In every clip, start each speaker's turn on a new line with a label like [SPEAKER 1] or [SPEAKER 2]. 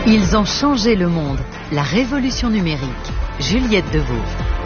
[SPEAKER 1] Ils ont changé le monde. La révolution numérique. Juliette Deveau.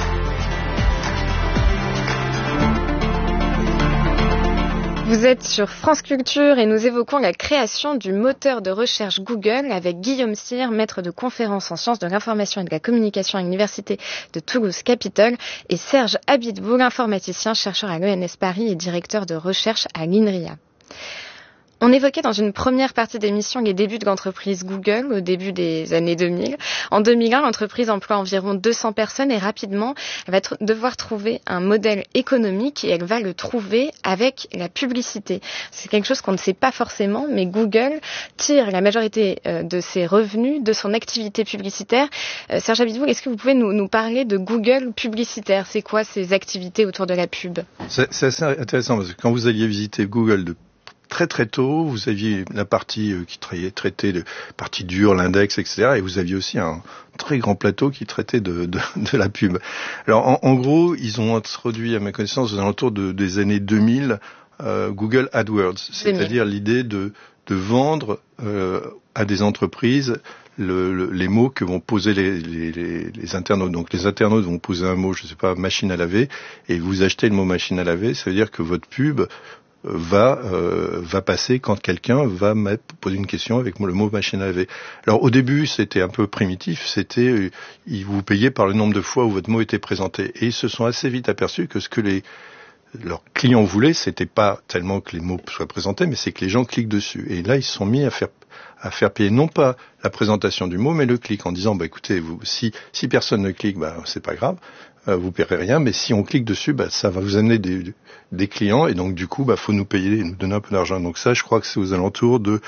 [SPEAKER 2] Vous êtes sur France Culture et nous évoquons la création du moteur de recherche Google avec Guillaume Cyr, maître de conférences en sciences de l'information et de la communication à l'Université de Toulouse-Capitole, et Serge Abiteboul, informaticien, chercheur à l'ENS Paris et directeur de recherche à l'INRIA. On évoquait dans une première partie d'émission les débuts de l'entreprise Google au début des années 2000. En 2001, l'entreprise emploie environ 200 personnes et rapidement, elle va devoir trouver un modèle économique et elle va le trouver avec la publicité. C'est quelque chose qu'on ne sait pas forcément, mais Google tire la majorité de ses revenus de son activité publicitaire. Serge Abiteboul, est-ce que vous pouvez nous parler de Google publicitaire? C'est quoi ces activités autour de la pub?
[SPEAKER 3] C'est assez intéressant parce que quand vous alliez visiter Google de très tôt, vous aviez la partie qui traitait de partie dure, l'index, etc. Et vous aviez aussi un très grand plateau qui traitait de la pub. Alors en gros, ils ont introduit, à ma connaissance, aux alentours des années 2000, Google AdWords, c'est-à-dire l'idée de vendre à des entreprises les mots que vont poser les internautes. Donc les internautes vont poser un mot, je sais pas, machine à laver, et vous achetez le mot machine à laver, ça veut dire que votre pub va passer quand quelqu'un va poser une question avec le mot machine à laver. Alors au début c'était un peu primitif, c'était ils vous payaient par le nombre de fois où votre mot était présenté, et ils se sont assez vite aperçus que ce que leurs clients voulaient, c'était pas tellement que les mots soient présentés, mais c'est que les gens cliquent dessus. Et là ils se sont mis à faire payer non pas la présentation du mot, mais le clic, en disant écoutez, si personne ne clique, c'est pas grave, vous paierez rien, mais si on clique dessus, ça va vous amener des clients, et donc du coup faut nous payer, nous donner un peu d'argent. Donc ça, je crois que c'est aux alentours de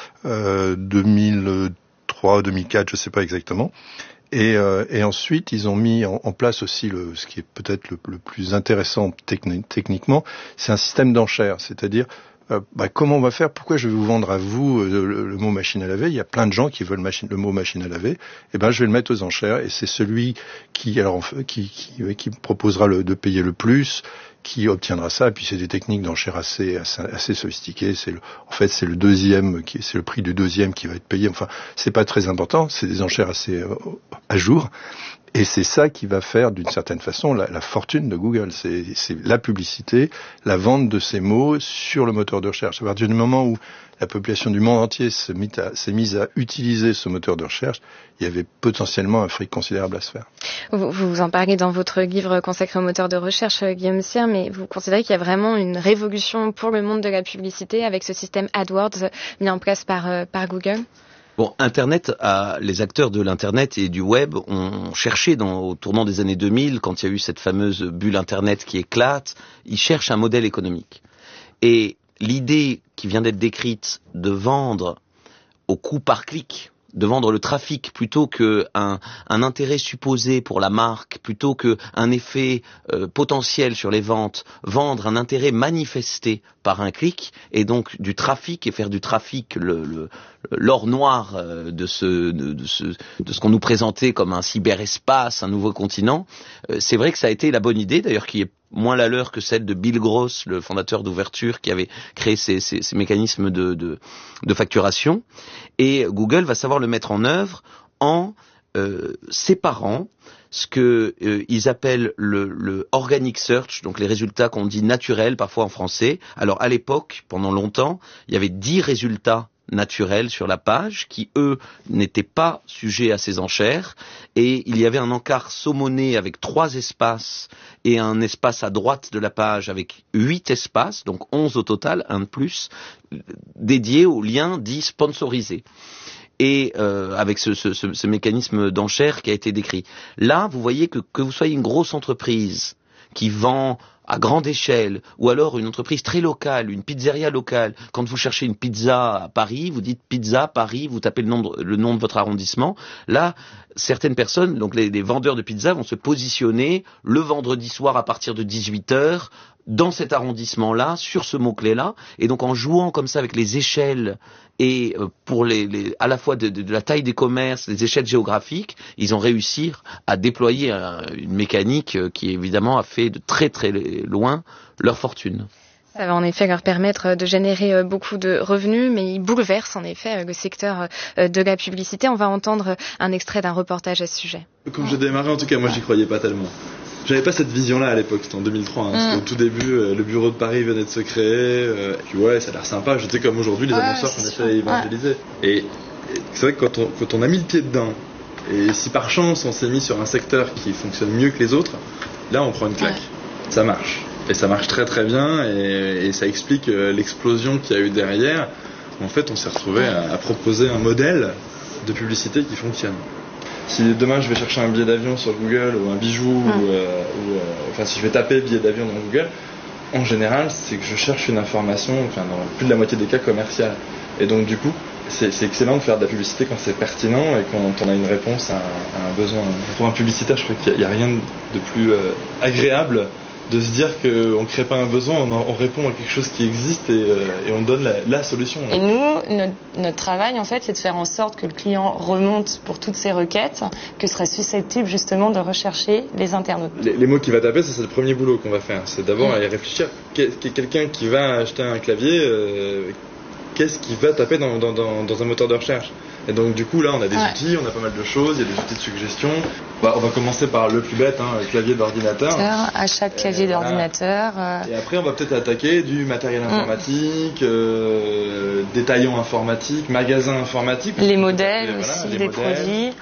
[SPEAKER 3] 2003, 2004, je sais pas exactement. Et ensuite, ils ont mis en place aussi ce qui est peut-être le plus intéressant techniquement, c'est un système d'enchères, c'est-à-dire comment on va faire? Pourquoi je vais vous vendre à vous le mot machine à laver? Il y a plein de gens qui veulent le mot machine à laver. Je vais le mettre aux enchères, et c'est celui qui proposera de payer le plus qui obtiendra ça. Et puis c'est des techniques d'enchères assez sophistiquées. C'est le deuxième c'est le prix du deuxième qui va être payé. Enfin, c'est pas très important. C'est des enchères assez à jour. Et c'est ça qui va faire, d'une certaine façon, la fortune de Google. C'est la publicité, la vente de ces mots sur le moteur de recherche. À partir du moment où la population du monde entier s'est mise à utiliser ce moteur de recherche, il y avait potentiellement un fric considérable à se faire.
[SPEAKER 2] Vous en parlez dans votre livre consacré au moteur de recherche, Guillaume Cyr, mais vous considérez qu'il y a vraiment une révolution pour le monde de la publicité avec ce système AdWords mis en place par Google?
[SPEAKER 4] Bon, les acteurs de l'Internet et du web ont cherché au tournant des années 2000, quand il y a eu cette fameuse bulle Internet qui éclate, ils cherchent un modèle économique. Et l'idée qui vient d'être décrite de vendre au coût par clic, de vendre le trafic plutôt qu'un intérêt supposé pour la marque, plutôt qu'un effet potentiel sur les ventes, vendre un intérêt manifesté par un clic, et donc du trafic, et faire du trafic l'or noir de ce qu'on nous présentait comme un cyberespace, un nouveau continent. C'est vrai que ça a été la bonne idée, d'ailleurs, qui est moins la leur que celle de Bill Gross, le fondateur d'Ouverture, qui avait créé ces mécanismes de facturation. Et Google va savoir le mettre en œuvre en séparant ce que ils appellent le organic search, donc les résultats qu'on dit naturels parfois en français. Alors à l'époque, pendant longtemps, il y avait 10 résultats naturels sur la page qui, eux, n'étaient pas sujets à ces enchères, et il y avait un encart saumonné avec 3 espaces et un espace à droite de la page avec 8 espaces, donc 11 au total, un de plus, dédiés aux liens dits sponsorisés. Et avec ce mécanisme d'enchère qui a été décrit. Là, vous voyez que vous soyez une grosse entreprise qui vend à grande échelle, ou alors une entreprise très locale, une pizzeria locale. Quand vous cherchez une pizza à Paris, vous dites pizza Paris, vous tapez le nom de votre arrondissement. Là, certaines personnes, donc les vendeurs de pizza, vont se positionner le vendredi soir à partir de 18h dans cet arrondissement-là, sur ce mot-clé-là, et donc en jouant comme ça avec les échelles et pour à la fois de la taille des commerces, les échelles géographiques, ils ont réussi à déployer une mécanique qui évidemment a fait de très très loin leur fortune.
[SPEAKER 2] Ça va en effet leur permettre de générer beaucoup de revenus, mais ils bouleversent en effet le secteur de la publicité. On va entendre un extrait d'un reportage à ce sujet.
[SPEAKER 5] Quand j'ai démarré, en tout cas, moi, j'y croyais pas tellement. J'avais pas cette vision-là à l'époque, c'était en 2003. Parce qu'au tout début, le bureau de Paris venait de se créer. Puis ouais, ça a l'air sympa. Je sais comme aujourd'hui, les annonceurs qu'on essaie d'évangéliser. Et c'est vrai que quand on a mis le pied dedans, et si par chance on s'est mis sur un secteur qui fonctionne mieux que les autres, là on prend une claque. Ça marche. Et ça marche très très bien et ça explique l'explosion qu'il y a eu derrière. En fait, on s'est retrouvé à proposer un modèle de publicité qui fonctionne. Si demain je vais chercher un billet d'avion sur Google ou un bijou, enfin si je vais taper billet d'avion dans Google, en général c'est que je cherche une information, enfin dans plus de la moitié des cas commerciale. Et donc du coup, c'est excellent de faire de la publicité quand c'est pertinent et quand on a une réponse à un besoin. Pour un publicitaire, je crois qu'il n'y a rien de plus agréable de se dire qu'on ne crée pas un besoin, on répond à quelque chose qui existe et on donne la solution.
[SPEAKER 6] Et nous, notre travail, en fait, c'est de faire en sorte que le client remonte pour toutes ces requêtes, que serait susceptible justement de rechercher les internautes.
[SPEAKER 5] Les mots qu'il va taper, c'est le premier boulot qu'on va faire. C'est d'abord aller réfléchir. Quelqu'un qui va acheter un clavier, qu'est-ce qu'il va taper dans un moteur de recherche? Et donc du coup là on a des outils, on a pas mal de choses, il y a des outils de suggestion. On va commencer par le plus bête, le clavier d'ordinateur.
[SPEAKER 6] Achat de clavier d'ordinateur.
[SPEAKER 5] Et après on va peut-être attaquer du matériel informatique, détaillant informatique, magasin informatique.
[SPEAKER 6] Les modèles aussi, des produits.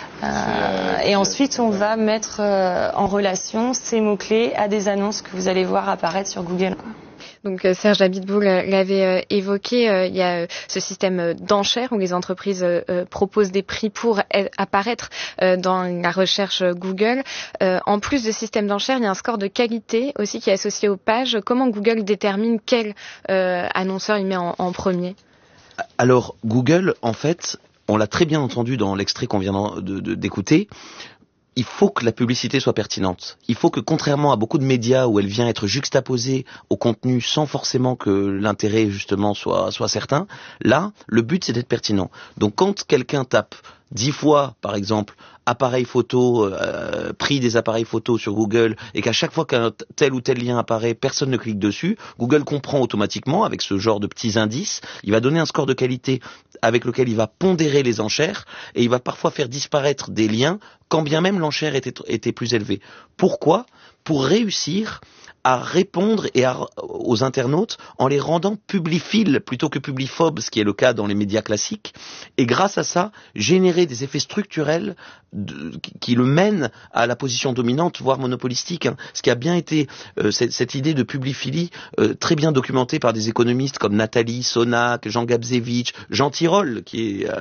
[SPEAKER 6] Et ensuite on va mettre en relation ces mots-clés à des annonces que vous allez voir apparaître sur Google.
[SPEAKER 2] Donc Serge Abiteboul l'avait évoqué, il y a ce système d'enchères où les entreprises proposent des prix pour apparaître dans la recherche Google. En plus de système d'enchères, il y a un score de qualité aussi qui est associé aux pages. Comment Google détermine quel annonceur il met en premier?
[SPEAKER 4] Alors Google, en fait, on l'a très bien entendu dans l'extrait qu'on vient d'écouter, il faut que la publicité soit pertinente. Il faut que, contrairement à beaucoup de médias où elle vient être juxtaposée au contenu sans forcément que l'intérêt justement soit certain, là, le but c'est d'être pertinent. Donc quand quelqu'un tape 10 fois, par exemple, appareil photo, prix des appareils photo sur Google, et qu'à chaque fois qu'un tel ou tel lien apparaît, personne ne clique dessus, Google comprend automatiquement, avec ce genre de petits indices, il va donner un score de qualité avec lequel il va pondérer les enchères, et il va parfois faire disparaître des liens, quand bien même l'enchère était plus élevée. Pourquoi ? Pour réussir à répondre aux internautes en les rendant publiphiles plutôt que publiphobes, ce qui est le cas dans les médias classiques, et grâce à ça, générer des effets structurels qui le mènent à la position dominante, voire monopolistique. Ce qui a bien été cette idée de publiphilie très bien documentée par des économistes comme Nathalie Sonac, Jean Gabzevich, Jean Tirole, qui est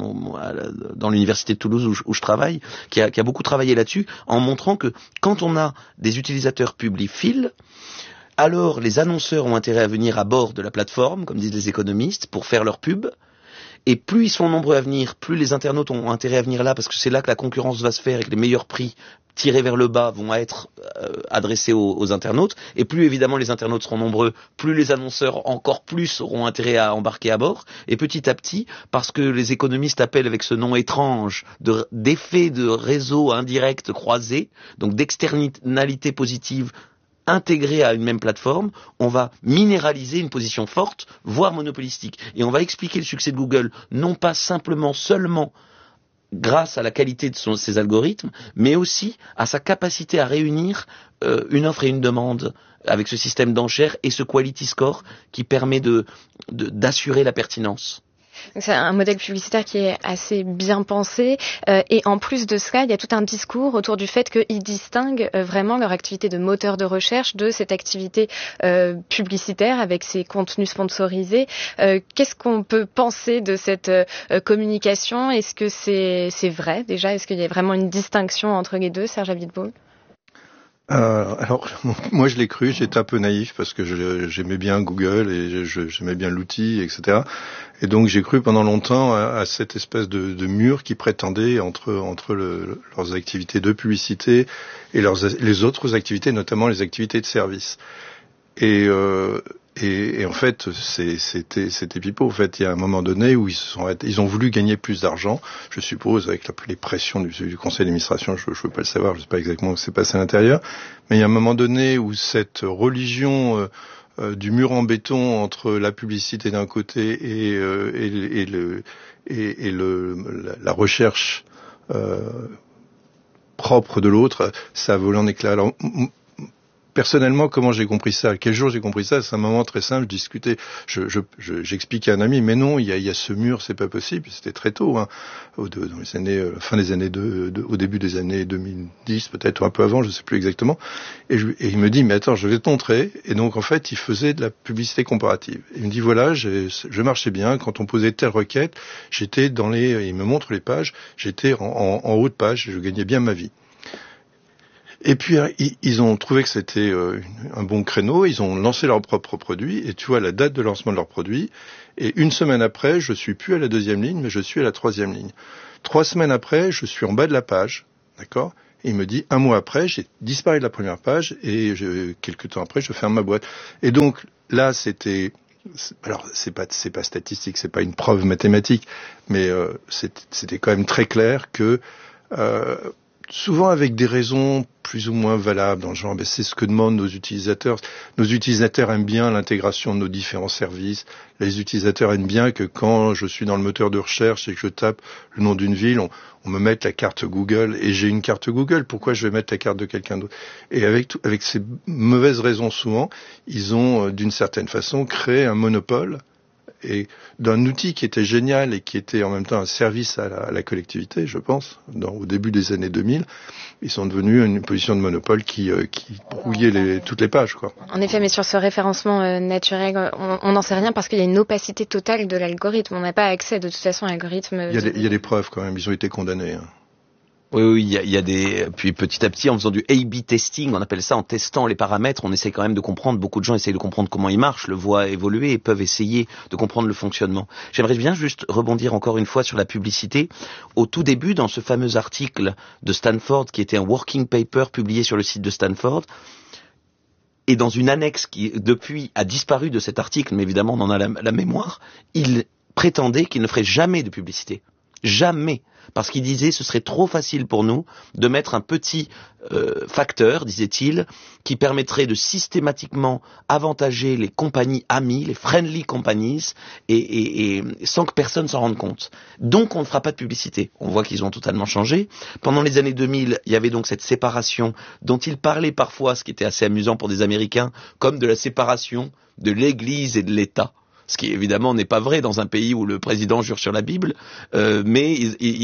[SPEAKER 4] dans l'université de Toulouse où je travaille, qui a beaucoup travaillé là-dessus, en montrant que quand on a des utilisateurs publiphiles, alors les annonceurs ont intérêt à venir à bord de la plateforme, comme disent les économistes, pour faire leur pub. Et plus ils sont nombreux à venir, plus les internautes ont intérêt à venir là, parce que c'est là que la concurrence va se faire et que les meilleurs prix tirés vers le bas vont être adressés aux internautes. Et plus évidemment les internautes seront nombreux, plus les annonceurs encore plus auront intérêt à embarquer à bord. Et petit à petit, parce que les économistes appellent avec ce nom étrange d'effet de réseau indirect croisé, donc d'externalité positive intégré à une même plateforme, on va minéraliser une position forte, voire monopolistique. Et on va expliquer le succès de Google, non pas seulement grâce à la qualité de ses algorithmes, mais aussi à sa capacité à réunir une offre et une demande avec ce système d'enchères et ce quality score qui permet d'assurer la pertinence.
[SPEAKER 2] C'est un modèle publicitaire qui est assez bien pensé et en plus de cela, il y a tout un discours autour du fait qu'ils distinguent vraiment leur activité de moteur de recherche de cette activité publicitaire avec ses contenus sponsorisés. Qu'est-ce qu'on peut penser de cette communication? Est-ce que c'est vrai déjà? Est-ce qu'il y a vraiment une distinction entre les deux, Serge Abiteboul?
[SPEAKER 3] Alors, moi je l'ai cru, j'étais un peu naïf parce que j'aimais bien Google et j'aimais bien l'outil, etc. Et donc j'ai cru pendant longtemps à cette espèce de mur qui prétendait entre leurs activités de publicité et les autres activités, notamment les activités de service. Et en fait, c'était pipeau. En fait, il y a un moment donné où ils ont voulu gagner plus d'argent, je suppose, avec les pressions du conseil d'administration. Je veux pas le savoir, je sais pas exactement ce qui s'est passé à l'intérieur. Mais il y a un moment donné où cette religion du mur en béton entre la publicité d'un côté et la recherche propre de l'autre, ça a volé en éclats. Alors, personnellement, comment j'ai compris ça? Quel jour j'ai compris ça? C'est un moment très simple. J'expliquais à un ami, mais non, il y a ce mur, c'est pas possible. C'était très tôt, hein, dans les années, fin des années au début des années 2010, peut-être, ou un peu avant, je sais plus exactement. Et il me dit, mais attends, je vais te montrer. Et donc, en fait, il faisait de la publicité comparative. Il me dit, voilà, je marchais bien. Quand on posait telle requête, j'étais il me montre les pages, j'étais en haut de page, je gagnais bien ma vie. Et puis, ils ont trouvé que c'était un bon créneau, ils ont lancé leur propre produit, et tu vois la date de lancement de leur produit, et une semaine après, je suis plus à la 2e ligne, mais je suis à la 3e ligne. 3 semaines après, je suis en bas de la page, d'accord? Et il me dit, 1 mois après, j'ai disparu de la première page, et quelques temps après, je ferme ma boîte. Et donc, là, alors, c'est pas statistique, c'est pas une preuve mathématique, mais c'était quand même très clair que souvent avec des raisons plus ou moins valables, dans le genre, c'est ce que demandent nos utilisateurs. Nos utilisateurs aiment bien l'intégration de nos différents services. Les utilisateurs aiment bien que quand je suis dans le moteur de recherche et que je tape le nom d'une ville, on me mette la carte Google, et j'ai une carte Google. Pourquoi je vais mettre la carte de quelqu'un d'autre? Et avec ces mauvaises raisons souvent, ils ont, d'une certaine façon, créé un monopole et d'un outil qui était génial et qui était en même temps un service à la collectivité, je pense, au début des années 2000, ils sont devenus une position de monopole qui brouillait toutes les pages, quoi.
[SPEAKER 2] En effet, mais sur ce référencement naturel, on n'en sait rien parce qu'il y a une opacité totale de l'algorithme. On n'a pas accès de toute façon à l'algorithme.
[SPEAKER 3] Il y a des preuves quand même, ils ont été condamnés, hein.
[SPEAKER 4] Oui, il y a puis petit à petit, en faisant du A/B testing, on appelle ça, en testant les paramètres, on essaie quand même de comprendre, beaucoup de gens essayent de comprendre comment ils marchent, le voient évoluer et peuvent essayer de comprendre le fonctionnement. J'aimerais bien juste rebondir encore une fois sur la publicité. Au tout début, dans ce fameux article de Stanford, qui était un working paper publié sur le site de Stanford, et dans une annexe qui, depuis, a disparu de cet article, mais évidemment, on en a la mémoire, il prétendait qu'il ne ferait jamais de publicité. Jamais. Parce qu'il disait ce serait trop facile pour nous de mettre un petit facteur, disait-il, qui permettrait de systématiquement avantager les compagnies amies, les friendly companies, et sans que personne s'en rende compte. Donc on ne fera pas de publicité. On voit qu'ils ont totalement changé. Pendant les années 2000, il y avait donc cette séparation dont il parlait parfois, ce qui était assez amusant pour des Américains, comme de la séparation de l'Église et de l'État. Ce qui évidemment n'est pas vrai dans un pays où le président jure sur la Bible, mais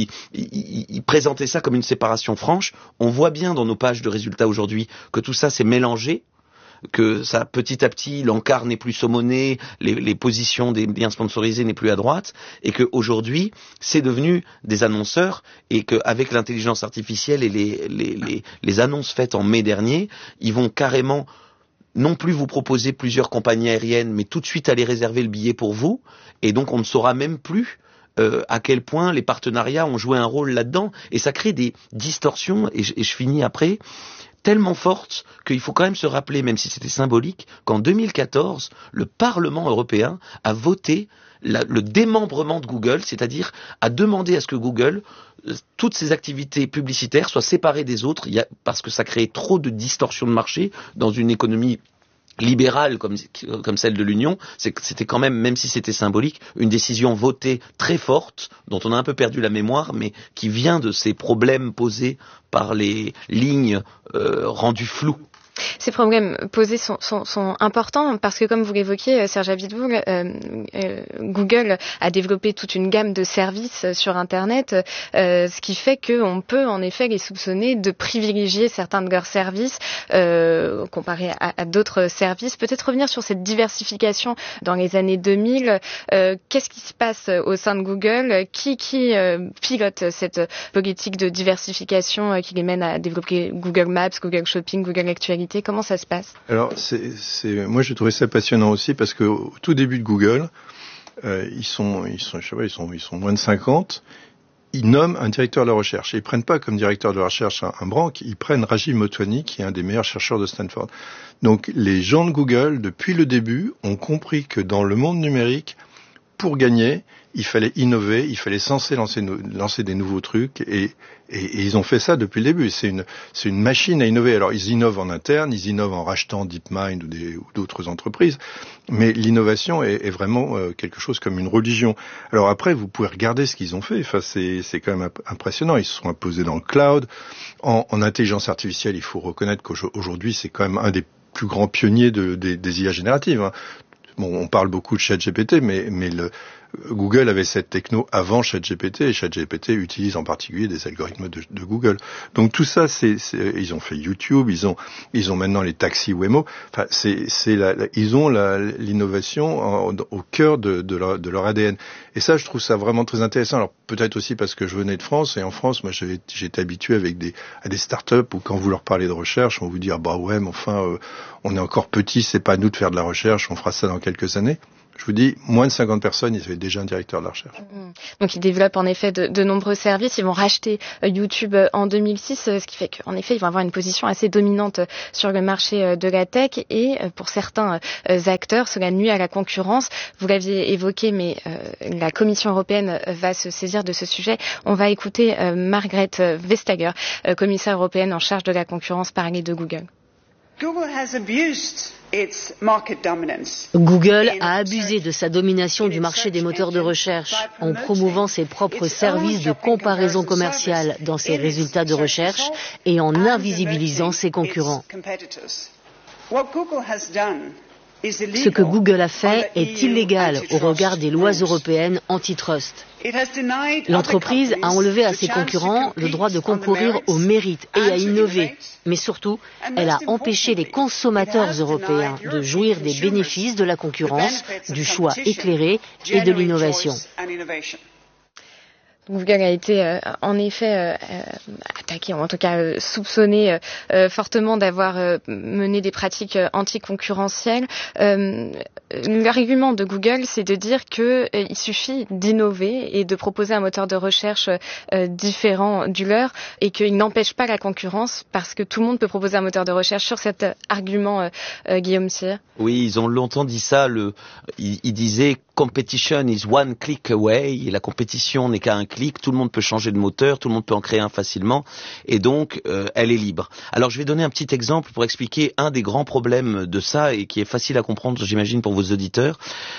[SPEAKER 4] il présentait ça comme une séparation franche. On voit bien dans nos pages de résultats aujourd'hui que tout ça s'est mélangé, que ça petit à petit l'encart n'est plus saumonné, les positions des liens sponsorisés n'est plus à droite, et que aujourd'hui c'est devenu des annonceurs, et qu'avec l'intelligence artificielle et les annonces faites en mai dernier, ils vont carrément non plus vous proposer plusieurs compagnies aériennes, mais tout de suite aller réserver le billet pour vous, et donc on ne saura même plus à quel point les partenariats ont joué un rôle là-dedans, et ça crée des distorsions, et je finis après, tellement fortes qu'il faut quand même se rappeler, même si c'était symbolique, qu'en 2014, le Parlement européen a voté le démembrement de Google, c'est-à-dire a demandé à ce que Google, toutes ses activités publicitaires soient séparées des autres, parce que ça créait trop de distorsions de marché dans une économie libérale comme celle de l'Union. C'était quand même si c'était symbolique, une décision votée très forte, dont on a un peu perdu la mémoire, mais qui vient de ces problèmes posés par les lignes rendues floues.
[SPEAKER 2] Ces problèmes posés sont importants parce que, comme vous l'évoquiez, Serge Abiteboul, Google a développé toute une gamme de services sur Internet, ce qui fait qu'on peut en effet les soupçonner de privilégier certains de leurs services comparé à d'autres services. Peut-être revenir sur cette diversification dans les années 2000. Qu'est-ce qui se passe au sein de Google? Qui pilote cette politique de diversification qui les mène à développer Google Maps, Google Shopping, Google Actualité? Comment ça se passe?
[SPEAKER 3] Alors, moi j'ai trouvé ça passionnant aussi parce que au tout début de Google, ils sont moins de 50. Ils nomment un directeur de la recherche. Et ils prennent pas comme directeur de la recherche un branque, ils prennent Rajiv Motwani, qui est un des meilleurs chercheurs de Stanford. Donc, les gens de Google, depuis le début, ont compris que dans le monde numérique, pour gagner, il fallait innover, il fallait lancer des nouveaux trucs et ils ont fait ça depuis le début. C'est une machine à innover. Alors ils innovent en interne, ils innovent en rachetant DeepMind ou d'autres entreprises, mais l'innovation est vraiment quelque chose comme une religion. Alors après, vous pouvez regarder ce qu'ils ont fait. Enfin, c'est quand même impressionnant. Ils se sont imposés dans le cloud, en intelligence artificielle. Il faut reconnaître qu'aujourd'hui, c'est quand même un des plus grands pionniers des IA génératives. Hein. Bon, on parle beaucoup de ChatGPT, mais Google avait cette techno avant ChatGPT, et ChatGPT utilise en particulier des algorithmes de Google. Donc tout ça, ils ont fait YouTube, ils ont maintenant les taxis Waymo. Enfin, ils ont l'innovation au cœur de leur ADN. Et ça, je trouve ça vraiment très intéressant. Alors peut-être aussi parce que je venais de France, et en France, moi, j'étais habitué à des startups où quand vous leur parlez de recherche, on vous dit bah ouais, mais enfin, on est encore petit, c'est pas à nous de faire de la recherche, on fera ça dans quelques années. Je vous dis, moins de 50 personnes, ils avaient déjà un directeur de la recherche.
[SPEAKER 2] Donc ils développent en effet de nombreux services. Ils vont racheter YouTube en 2006, ce qui fait qu'en effet, ils vont avoir une position assez dominante sur le marché de la tech. Et pour certains acteurs, cela nuit à la concurrence. Vous l'aviez évoqué, mais la Commission européenne va se saisir de ce sujet. On va écouter Margrethe Vestager, commissaire européenne en charge de la concurrence, parler de Google.
[SPEAKER 7] Google a abusé de sa domination du marché des moteurs de recherche en promouvant ses propres services de comparaison commerciale dans ses résultats de recherche et en invisibilisant ses concurrents. Ce que Google a fait est illégal au regard des lois européennes antitrust. L'entreprise a enlevé à ses concurrents le droit de concourir au mérite et à innover. Mais surtout, elle a empêché les consommateurs européens de jouir des bénéfices de la concurrence, du choix éclairé et de l'innovation.
[SPEAKER 2] Google a été en effet attaqué, ou en tout cas soupçonné fortement d'avoir mené des pratiques anticoncurrentielles. L'argument de Google, c'est de dire qu'il suffit d'innover et de proposer un moteur de recherche différent du leur et qu'il n'empêche pas la concurrence parce que tout le monde peut proposer un moteur de recherche. Sur cet argument, Guillaume Cyr.
[SPEAKER 4] Oui, ils ont longtemps dit ça. Ils disaient competition is one click away, et la compétition n'est qu'à un clic, tout le monde peut changer de moteur, tout le monde peut en créer un facilement, et donc elle est libre. Alors je vais donner un petit exemple pour expliquer un des grands problèmes de ça, et qui est facile à comprendre, j'imagine, pour vos auditeurs.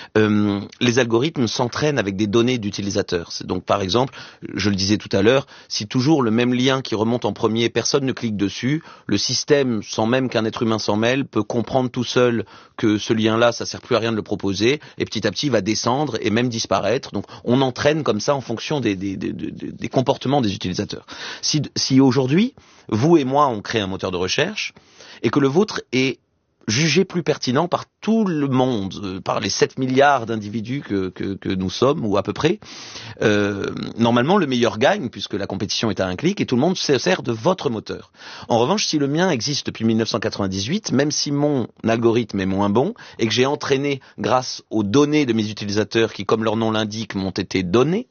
[SPEAKER 4] Les algorithmes s'entraînent avec des données d'utilisateurs. C'est donc, par exemple, je le disais tout à l'heure, si toujours le même lien qui remonte en premier, personne ne clique dessus, le système, sans même qu'un être humain s'en mêle, peut comprendre tout seul que ce lien-là, ça sert plus à rien de le proposer, et petit à petit, il va descendre et même disparaître. Donc, on entraîne comme ça en fonction des comportements des utilisateurs. Si aujourd'hui, vous et moi, on crée un moteur de recherche, et que le vôtre est jugé plus pertinent par tout le monde, par les 7 milliards d'individus que nous sommes, ou à peu près, normalement le meilleur gagne, puisque la compétition est à un clic, et tout le monde se sert de votre moteur. En revanche, si le mien existe depuis 1998, même si mon algorithme est moins bon, et que j'ai entraîné grâce aux données de mes utilisateurs qui, comme leur nom l'indique, m'ont été données,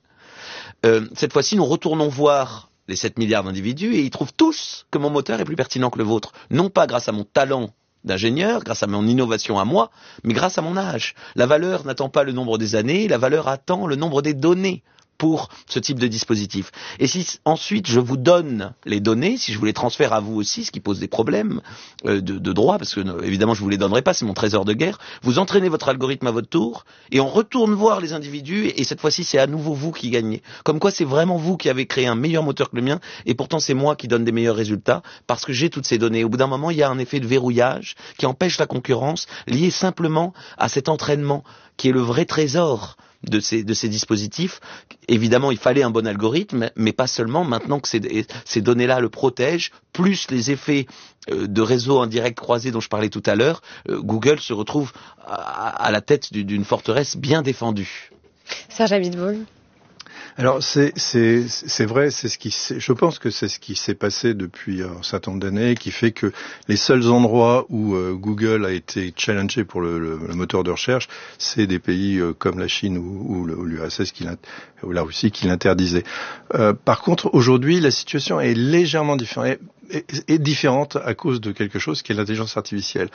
[SPEAKER 4] cette fois-ci, nous retournons voir les 7 milliards d'individus, et ils trouvent tous que mon moteur est plus pertinent que le vôtre. Non pas grâce à mon talent d'ingénieur, grâce à mon innovation à moi, mais grâce à mon âge. La valeur n'attend pas le nombre des années, la valeur attend le nombre des données pour ce type de dispositif. Et si ensuite je vous donne les données, si je vous les transfère à vous aussi, ce qui pose des problèmes de droit, parce que évidemment je vous les donnerai pas, c'est mon trésor de guerre, vous entraînez votre algorithme à votre tour, et on retourne voir les individus, et cette fois-ci c'est à nouveau vous qui gagnez. Comme quoi c'est vraiment vous qui avez créé un meilleur moteur que le mien, et pourtant c'est moi qui donne des meilleurs résultats, parce que j'ai toutes ces données. Au bout d'un moment, il y a un effet de verrouillage qui empêche la concurrence, lié simplement à cet entraînement, qui est le vrai trésor de ces dispositifs. Évidemment, il fallait un bon algorithme, mais pas seulement. Maintenant que ces données-là le protègent, plus les effets de réseaux indirects croisés dont je parlais tout à l'heure, Google se retrouve à la tête d'une forteresse bien défendue.
[SPEAKER 2] Serge Abiteboul.
[SPEAKER 3] Alors c'est vrai, je pense que c'est ce qui s'est passé depuis un certain nombre d'années, qui fait que les seuls endroits où Google a été challengé pour le moteur de recherche, c'est des pays comme la Chine ou l'URSS ou la Russie qui l'interdisaient. Par contre, aujourd'hui, la situation est légèrement différente. est différente à cause de quelque chose qui est l'intelligence artificielle.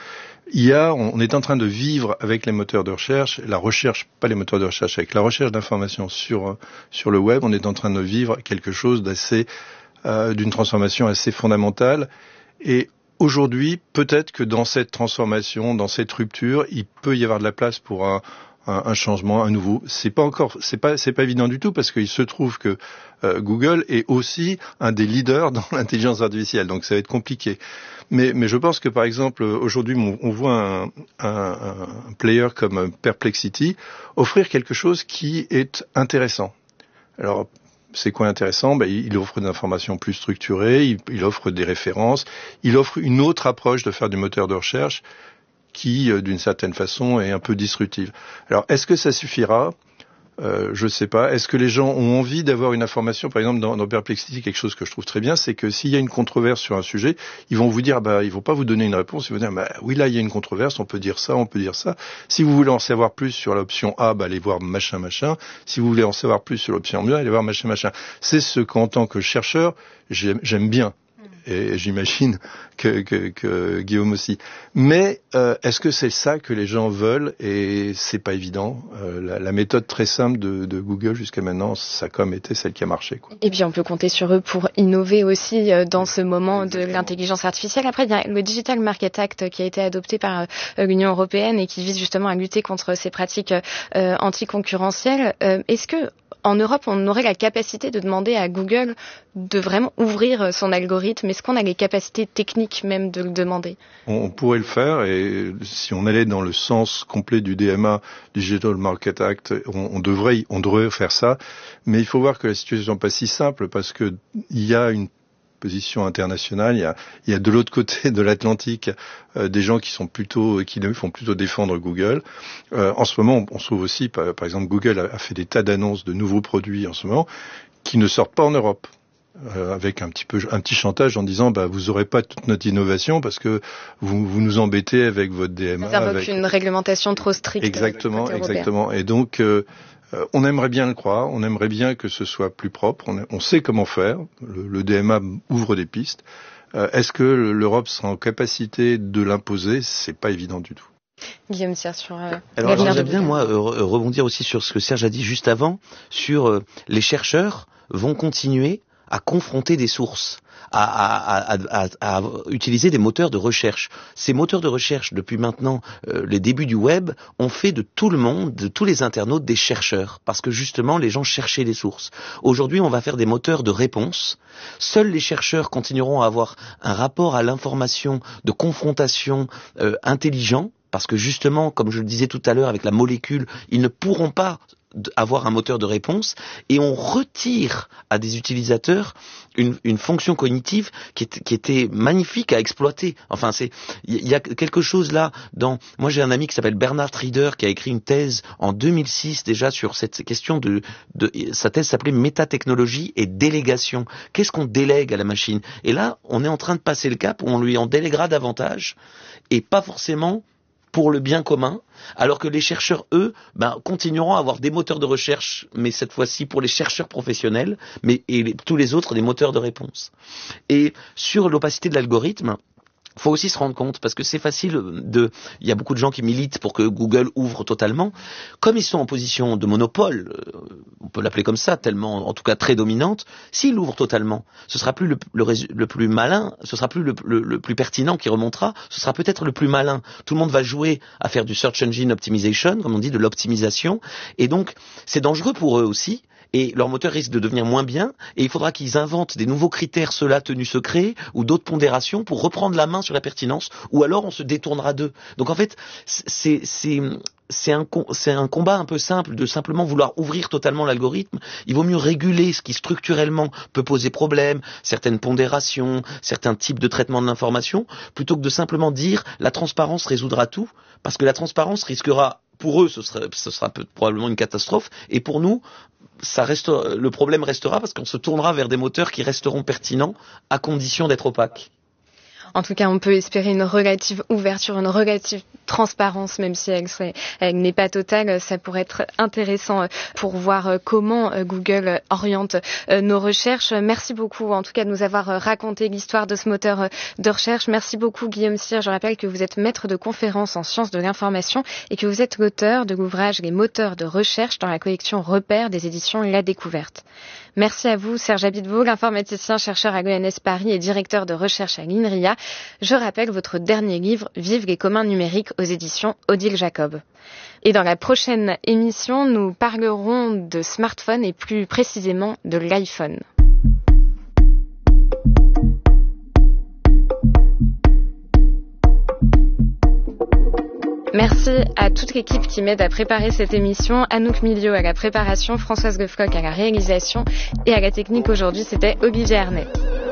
[SPEAKER 3] On est en train de vivre avec les moteurs de recherche, la recherche, pas les moteurs de recherche, avec la recherche d'informations sur le web, on est en train de vivre quelque chose d'une transformation assez fondamentale. Et aujourd'hui, peut-être que dans cette transformation, dans cette rupture, il peut y avoir de la place pour un changement, un nouveau. C'est pas évident du tout parce qu'il se trouve que Google est aussi un des leaders dans l'intelligence artificielle, donc ça va être compliqué. Mais je pense que par exemple aujourd'hui on voit un player comme Perplexity offrir quelque chose qui est intéressant. Alors c'est quoi intéressant? Il offre des informations plus structurées, il offre des références, il offre une autre approche de faire du moteur de recherche qui, d'une certaine façon, est un peu disruptive. Alors, est-ce que ça suffira? Je sais pas. Est-ce que les gens ont envie d'avoir une information? Par exemple, dans Perplexity, quelque chose que je trouve très bien, c'est que s'il y a une controverse sur un sujet, ils vont vous dire, ils vont pas vous donner une réponse, ils vont dire, oui, là, il y a une controverse, on peut dire ça, on peut dire ça. Si vous voulez en savoir plus sur l'option A, allez voir machin, machin. Si vous voulez en savoir plus sur l'option B, allez voir machin, machin. C'est ce qu'en tant que chercheur, j'aime bien. Et j'imagine que Guillaume aussi. Mais est-ce que c'est ça que les gens veulent? Et c'est pas évident. La méthode très simple de Google jusqu'à maintenant, ça a comme été celle qui a marché, quoi.
[SPEAKER 2] Et puis on peut compter sur eux pour innover aussi dans ce moment de l'intelligence artificielle. Après, il y a le Digital Market Act qui a été adopté par l'Union européenne et qui vise justement à lutter contre ces pratiques anticoncurrentielles. Est-ce que en Europe, on aurait la capacité de demander à Google de vraiment ouvrir son algorithme? Est-ce qu'on a les capacités techniques même de le demander?
[SPEAKER 3] On pourrait le faire, et si on allait dans le sens complet du DMA, Digital Market Act, on devrait faire ça. Mais il faut voir que la situation n'est pas si simple, parce que il y a une position internationale, il y a de l'autre côté de l'Atlantique des gens qui font plutôt défendre Google. En ce moment, on trouve aussi, par exemple, Google a fait des tas d'annonces de nouveaux produits en ce moment qui ne sortent pas en Europe. Avec un petit chantage en disant vous aurez pas toute notre innovation parce que vous nous embêtez avec votre DMA.
[SPEAKER 2] Ça invoque une réglementation trop stricte.
[SPEAKER 3] Exactement. Et donc on aimerait bien le croire, on aimerait bien que ce soit plus propre. On sait comment faire. Le DMA ouvre des pistes. Est-ce que l'Europe sera en capacité de l'imposer? C'est pas évident du tout.
[SPEAKER 2] Guillaume Cyr sur
[SPEAKER 4] Alors j'aimerais bien rebondir aussi sur ce que Serge a dit juste avant sur les chercheurs vont continuer à confronter des sources, à utiliser des moteurs de recherche. Ces moteurs de recherche, depuis maintenant les débuts du web, ont fait de tout le monde, de tous les internautes, des chercheurs, parce que justement les gens cherchaient des sources. Aujourd'hui, on va faire des moteurs de réponse. Seuls les chercheurs continueront à avoir un rapport à l'information de confrontation intelligent, parce que justement, comme je le disais tout à l'heure avec la molécule, ils ne pourront pas avoir un moteur de réponse, et on retire à des utilisateurs une fonction cognitive qui était magnifique à exploiter. Enfin, il y a quelque chose là moi j'ai un ami qui s'appelle Bernard Rieder qui a écrit une thèse en 2006 déjà sur cette question sa thèse s'appelait métatechnologie et délégation. Qu'est-ce qu'on délègue à la machine? Et là, on est en train de passer le cap où on lui en déléguera davantage et pas forcément pour le bien commun, alors que les chercheurs, eux, continueront à avoir des moteurs de recherche, mais cette fois-ci pour les chercheurs professionnels, tous les autres des moteurs de réponse. Et sur l'opacité de l'algorithme, faut aussi se rendre compte, parce que c'est facile il y a beaucoup de gens qui militent pour que Google ouvre totalement. Comme ils sont en position de monopole, on peut l'appeler comme ça, tellement, en tout cas très dominante, s'ils l'ouvrent totalement, ce sera plus le plus malin, ce sera plus le plus pertinent qui remontera, ce sera peut-être le plus malin. Tout le monde va jouer à faire du search engine optimization, comme on dit, de l'optimisation, et donc c'est dangereux pour eux aussi. Et leur moteur risque de devenir moins bien, et il faudra qu'ils inventent des nouveaux critères, ceux-là tenus secrets, ou d'autres pondérations pour reprendre la main sur la pertinence, ou alors on se détournera d'eux. Donc en fait, c'est un combat un peu simple de simplement vouloir ouvrir totalement l'algorithme. Il vaut mieux réguler ce qui structurellement peut poser problème, certaines pondérations, certains types de traitement de l'information, plutôt que de simplement dire la transparence résoudra tout, parce que la transparence risquera, pour eux, ce sera probablement une catastrophe, et pour nous, le problème restera parce qu'on se tournera vers des moteurs qui resteront pertinents à condition d'être opaques.
[SPEAKER 2] En tout cas, on peut espérer une relative ouverture, une relative transparence, même si elle n'est pas totale, ça pourrait être intéressant pour voir comment Google oriente nos recherches. Merci beaucoup, en tout cas, de nous avoir raconté l'histoire de ce moteur de recherche. Merci beaucoup, Guillaume Cyr. Je rappelle que vous êtes maître de conférences en sciences de l'information et que vous êtes l'auteur de l'ouvrage Les moteurs de recherche dans la collection Repères des éditions La Découverte. Merci à vous, Serge Abiteboul, informaticien, chercheur à l'ENS Paris et directeur de recherche à l'INRIA. Je rappelle votre dernier livre, Vive les communs numériques, aux éditions Odile Jacob. Et dans la prochaine émission, nous parlerons de smartphone et plus précisément de l'iPhone. Merci à toute l'équipe qui m'aide à préparer cette émission. Anouk Milio à la préparation, Françoise Goffcock à la réalisation et à la technique aujourd'hui, c'était Olivier Arnett.